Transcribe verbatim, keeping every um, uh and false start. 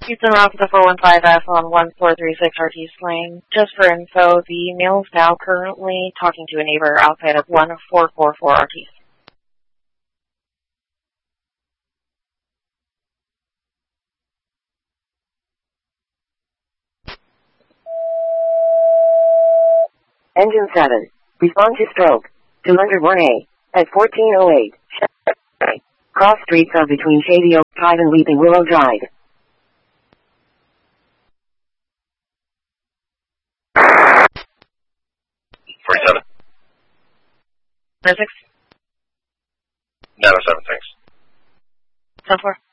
Houston Officer four one five F on one four three six R T Sling. Just for info, the male is now currently talking to a neighbor outside of one four four four R T. Engine seven. Respond to stroke. two oh one A. At fourteen oh eight. Cross streets are between Shady Oak Drive and Weeping Willow Drive. forty-seven. nine six. nine oh seven, thanks. ten four.